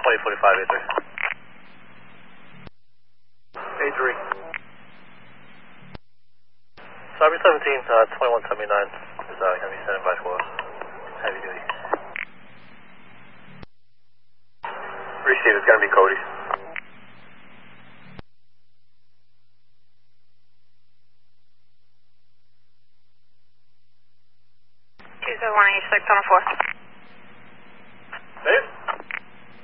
2045, A3. A3. Cyber 17, 2179 is going to be standing by for us. Heavy duty. Receive, it's going to be Cody. 20186 on a 4.